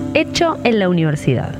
hecho en la universidad.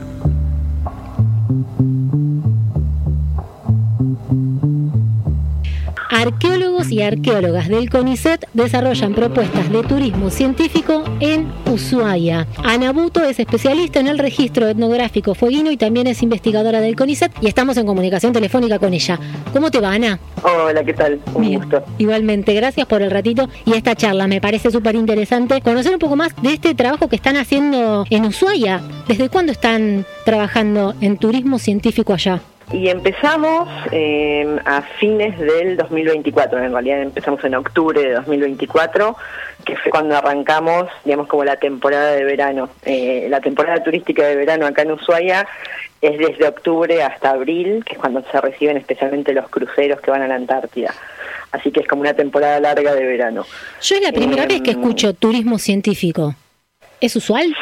Arqueólogos y arqueólogas del CONICET desarrollan propuestas de turismo científico en Ushuaia. Ana Buto es especialista en el registro etnográfico fueguino y también es investigadora del CONICET y estamos en comunicación telefónica con ella. ¿Cómo te va, Ana? Hola, ¿qué tal? Un gusto. Igualmente, gracias por el ratito y esta charla. Me parece súper interesante conocer un poco más de este trabajo que están haciendo en Ushuaia. ¿Desde cuándo están trabajando en turismo científico allá? Y empezamos a fines del 2024, en realidad empezamos en octubre de 2024, que fue cuando arrancamos, digamos, como la temporada de verano. La temporada turística de verano acá en Ushuaia es desde octubre hasta abril, que es cuando se reciben especialmente los cruceros que van a la Antártida. Así que es como una temporada larga de verano. Yo es la primera vez que escucho turismo científico. ¿Es usual?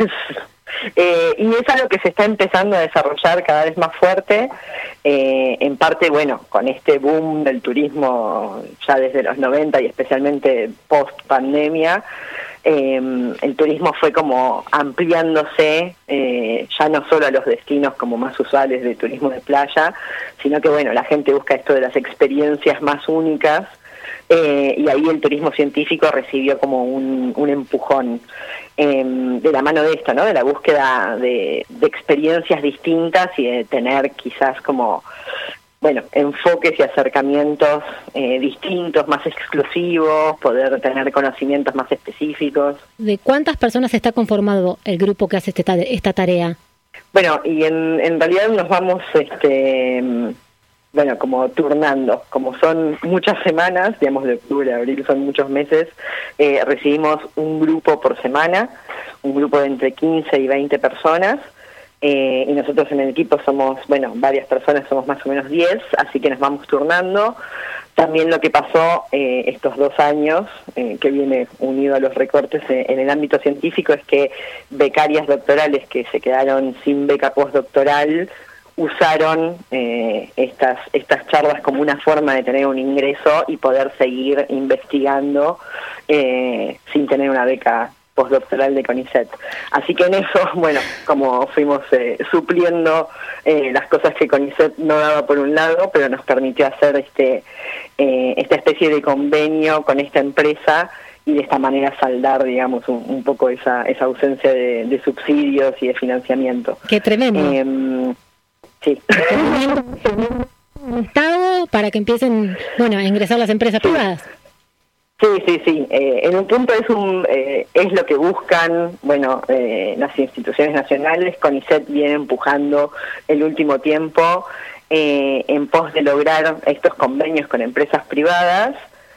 Y es algo que se está empezando a desarrollar cada vez más fuerte, en parte, bueno, con este boom del turismo ya desde los 90 y especialmente post pandemia, el turismo fue como ampliándose, ya no solo a los destinos como más usuales de turismo de playa, sino que, bueno, la gente busca esto de las experiencias más únicas. Y ahí el turismo científico recibió como un empujón de la mano de esto, ¿no? De la búsqueda de experiencias distintas y de tener quizás como, bueno, enfoques y acercamientos distintos, más exclusivos, poder tener conocimientos más específicos. ¿De cuántas personas está conformado el grupo que hace esta tarea? Bueno, y en realidad nos vamos bueno, como turnando, como son muchas semanas, digamos de octubre a abril son muchos meses, recibimos un grupo por semana, un grupo de entre 15 y 20 personas, y nosotros en el equipo somos, bueno, varias personas, somos más o menos 10, así que nos vamos turnando. También lo que pasó estos 2 años, que viene unido a los recortes en el ámbito científico, es que becarias doctorales que se quedaron sin beca postdoctoral usaron estas charlas como una forma de tener un ingreso y poder seguir investigando sin tener una beca postdoctoral de CONICET. Así que en eso, bueno, como fuimos supliendo las cosas que CONICET no daba por un lado, pero nos permitió hacer esta especie de convenio con esta empresa y de esta manera saldar, digamos, un poco esa ausencia de subsidios y de financiamiento. ¡Qué tremendo! Sí. Estado para que empiecen, bueno, a ingresar las empresas privadas. Sí. En un punto es lo que buscan, bueno, las instituciones nacionales. CONICET viene empujando el último tiempo en pos de lograr estos convenios con empresas privadas,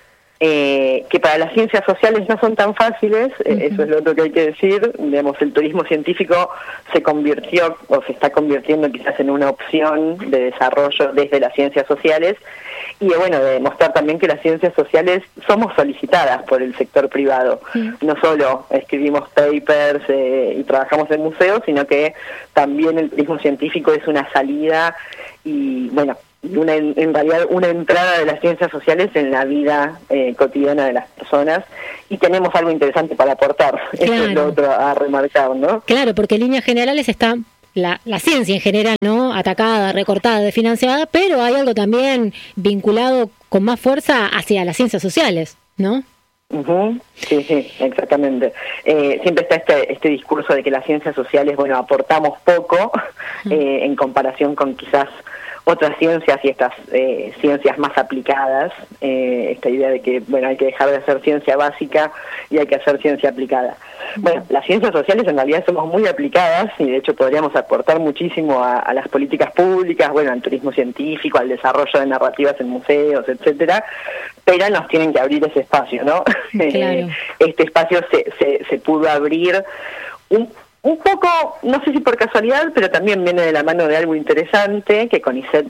que para las ciencias sociales no son tan fáciles, eso es lo otro que hay que decir. Digamos, el turismo científico se convirtió o se está convirtiendo quizás en una opción de desarrollo desde las ciencias sociales y bueno, de demostrar también que las ciencias sociales somos solicitadas por el sector privado. No solo escribimos papers y trabajamos en museos, sino que también el turismo científico es una salida y, bueno, en realidad una entrada de las ciencias sociales en la vida cotidiana de las personas, y tenemos algo interesante para aportar. Claro. Eso es lo otro a remarcar, ¿no? Claro, porque en líneas generales está la ciencia en general, ¿no? Atacada, recortada, desfinanciada, pero hay algo también vinculado con más fuerza hacia las ciencias sociales, ¿no? Sí, exactamente. Siempre está este discurso de que las ciencias sociales, bueno, aportamos poco en comparación con quizás otras ciencias y estas ciencias más aplicadas, esta idea de que, bueno, hay que dejar de hacer ciencia básica y hay que hacer ciencia aplicada. Bueno, las ciencias sociales en realidad somos muy aplicadas y de hecho podríamos aportar muchísimo a las políticas públicas, bueno, al turismo científico, al desarrollo de narrativas en museos, etcétera, pero nos tienen que abrir ese espacio, ¿no? Claro. Este espacio se pudo abrir un poco, no sé si por casualidad, pero también viene de la mano de algo interesante que CONICET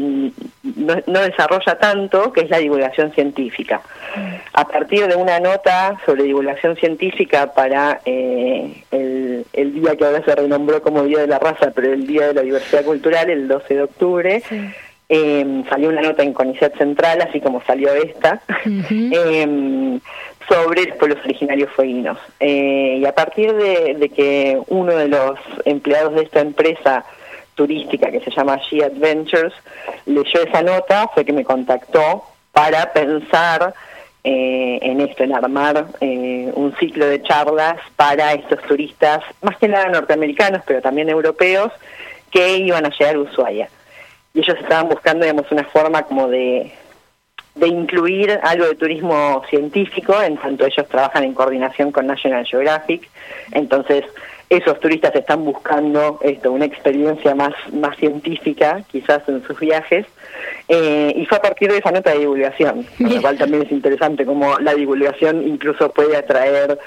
no desarrolla tanto, que es la divulgación científica. A partir de una nota sobre divulgación científica para el día que ahora se renombró como Día de la Raza, pero el Día de la Diversidad Cultural, el 12 de octubre, salió una nota en CONICET Central, así como salió esta, sobre los pueblos originarios fueguinos. Y a partir de que uno de los empleados de esta empresa turística que se llama She Adventures leyó esa nota, fue que me contactó para pensar en esto, en armar un ciclo de charlas para estos turistas, más que nada norteamericanos, pero también europeos, que iban a llegar a Ushuaia. Y ellos estaban buscando, digamos, una forma como de incluir algo de turismo científico, en tanto ellos trabajan en coordinación con National Geographic. Entonces, esos turistas están buscando una experiencia más científica, quizás en sus viajes, y fue a partir de esa nota de divulgación, lo cual también es interesante, como la divulgación incluso puede atraer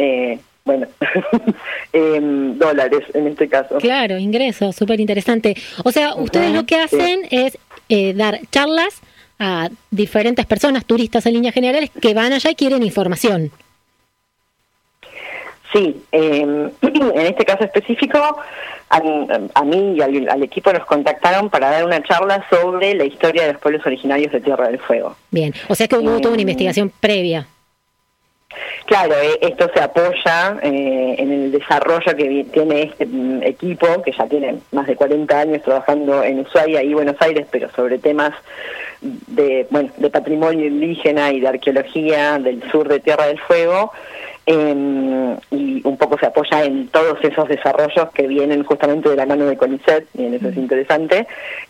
dólares en este caso. Claro, ingresos, súper interesante. O sea, ustedes lo que hacen es dar charlas a diferentes personas, turistas en líneas generales, que van allá y quieren información. Sí, en este caso específico, a mí y al equipo nos contactaron para dar una charla sobre la historia de los pueblos originarios de Tierra del Fuego. Bien, o sea que hubo toda una investigación previa. Claro, esto se apoya en el desarrollo que tiene este equipo, que ya tiene más de 40 años trabajando en Ushuaia y Buenos Aires, pero sobre temas de patrimonio indígena y de arqueología del sur de Tierra del Fuego, y un poco se apoya en todos esos desarrollos que vienen justamente de la mano de CONICET, y en eso es interesante,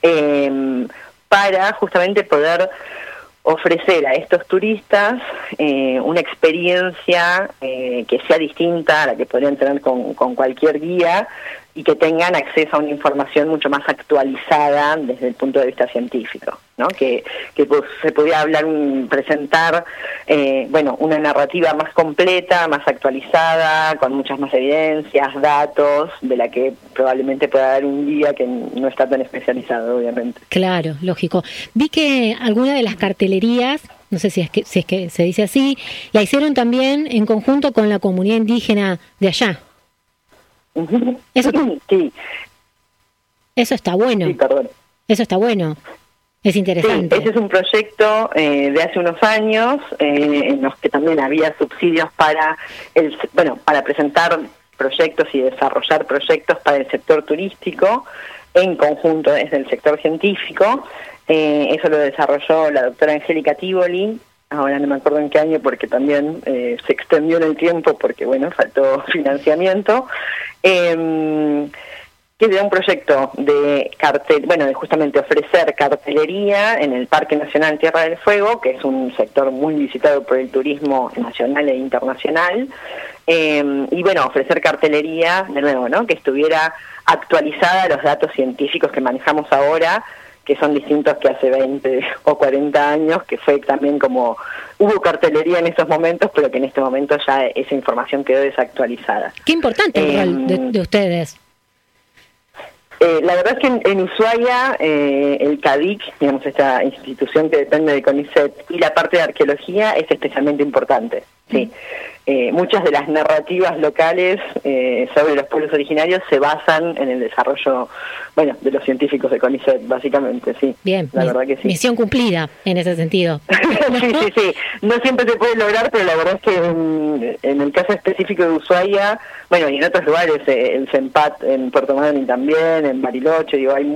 para justamente poder ofrecer a estos turistas una experiencia que sea distinta a la que podrían tener con cualquier guía, y que tengan acceso a una información mucho más actualizada desde el punto de vista científico, ¿no? Que pues, se pudiera presentar una narrativa más completa, más actualizada, con muchas más evidencias, datos, de la que probablemente pueda dar un guía que no está tan especializado, obviamente. Claro, lógico. Vi que alguna de las cartelerías, no sé si es que se dice así, la hicieron también en conjunto con la comunidad indígena de allá. Eso, sí. Eso está bueno. Sí, perdón. Eso está bueno. Es interesante. Sí, ese es un proyecto de hace unos años en los que también había subsidios para para presentar proyectos y desarrollar proyectos para el sector turístico en conjunto desde el sector científico. Eso lo desarrolló la doctora Angélica Tivoli. Ahora no me acuerdo en qué año, porque también se extendió en el tiempo porque, faltó financiamiento, que era un proyecto de de justamente ofrecer cartelería en el Parque Nacional Tierra del Fuego, que es un sector muy visitado por el turismo nacional e internacional, y ofrecer cartelería, de nuevo, ¿no? Que estuviera actualizada a los datos científicos que manejamos ahora, que son distintos que hace 20 o 40 años, que fue también como, hubo cartelería en esos momentos, pero que en este momento ya esa información quedó desactualizada. Qué importante el rol de ustedes. La verdad es que en Ushuaia, el CADIC, digamos, esta institución que depende de CONICET, y la parte de arqueología es especialmente importante, sí. Muchas de las narrativas locales sobre los pueblos originarios se basan en el desarrollo, de los científicos de CONICET, básicamente, sí. Bien, la verdad que sí. Misión cumplida en ese sentido. Sí. No siempre se puede lograr, pero la verdad es que en el caso específico de Ushuaia, y en otros lugares, el CENPAT en Puerto Madryn también, en Bariloche, hay